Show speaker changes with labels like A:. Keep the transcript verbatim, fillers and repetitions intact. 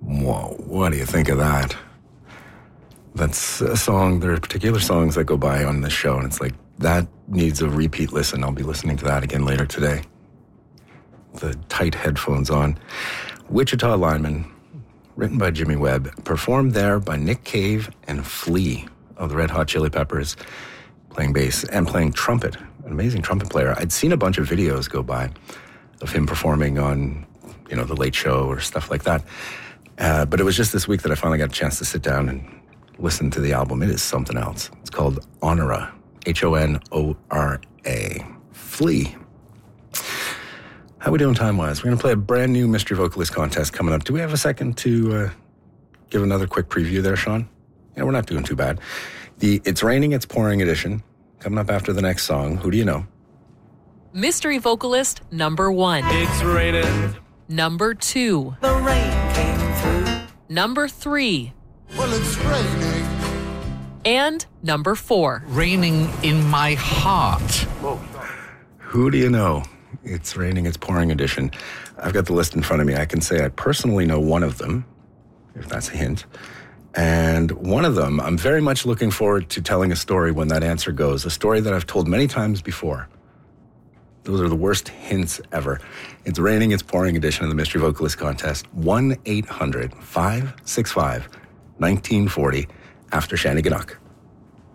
A: Whoa, what do you think of that? That's a song. There are particular songs that go by on this show, and it's like, that needs a repeat listen. I'll be listening to that again later today. The tight headphones on. Wichita Lineman, written by Jimmy Webb, performed there by Nick Cave and Flea of the Red Hot Chili Peppers, playing bass and playing trumpet. An amazing trumpet player. I'd seen a bunch of videos go by of him performing on, you know, The Late Show or stuff like that. Uh, but it was just this week that I finally got a chance to sit down and listen to the album. It is something else. It's called Honora. H O N O R A. Flea. How we doing time-wise? We're going to play a brand new Mystery Vocalist contest coming up. Do we have a second to uh, give another quick preview there, Sean? Yeah, we're not doing too bad. The It's Raining, It's Pouring edition, coming up after the next song. Who do you know?
B: Mystery Vocalist number one.
C: It's raining.
B: Number two.
C: The rain came through.
B: Number three.
D: Well, it's raining.
B: And number four.
E: Raining in my heart.
A: Who do you know? It's Raining, It's Pouring edition. I've got the list in front of me. I can say I personally know one of them, if that's a hint. And one of them, I'm very much looking forward to telling a story when that answer goes, a story that I've told many times before. Those are the worst hints ever. It's Raining, It's Pouring edition of the Mystery Vocalist Contest. one eight hundred five six five one nine four zero after Shanneyganock.